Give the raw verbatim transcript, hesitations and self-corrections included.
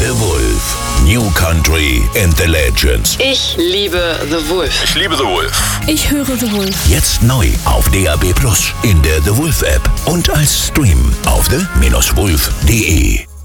The Wolf. New Country and the Legends. Ich liebe The Wolf. Ich liebe The Wolf. Ich höre The Wolf. Jetzt neu auf D A B plus, in der The Wolf App und als Stream auf the Wolf punkt de.